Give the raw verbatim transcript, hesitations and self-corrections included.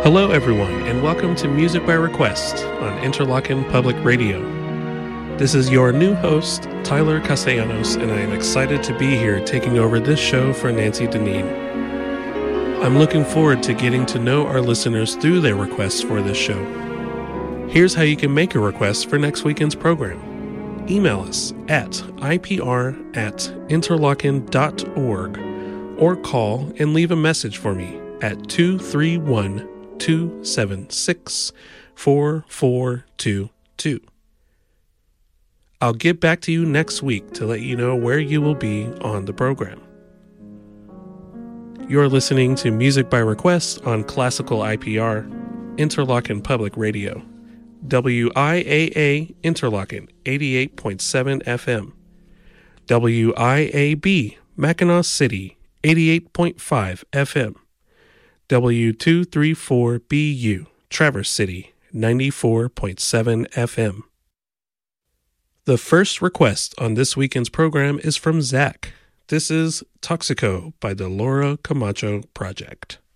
Hello, everyone, and welcome to Music by Request on Interlochen Public Radio. This is your new host, Tyler Castellanos, and I am excited to be here taking over this show for Nancy Deneen. I'm looking forward to getting to know our listeners through their requests for this show. Here's how you can make a request for next weekend's program. Email us at ipr at interlochen dot org or call and leave a message for me at two three one, two seven six, four four two two. I'll get back to you next week to let you know where you will be on the program. You're listening to Music by Request on Classical I P R, Interlochen Public Radio, W I A A Interlochen eighty-eight point seven F M, W I A B Mackinac City eighty-eight point five F M, W two thirty-four B U Traverse City ninety-four point seven F M. The first request on this weekend's program is from Zach. This is Toxico by the Laura Camacho Project.